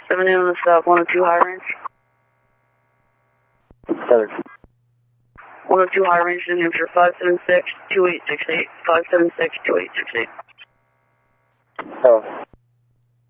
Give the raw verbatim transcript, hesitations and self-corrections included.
seven in on the stop, one oh two high range. Seven. one oh two high range, New Hampshire, five seven six, two eight six eight, five seven six, two eight six eight. Oh.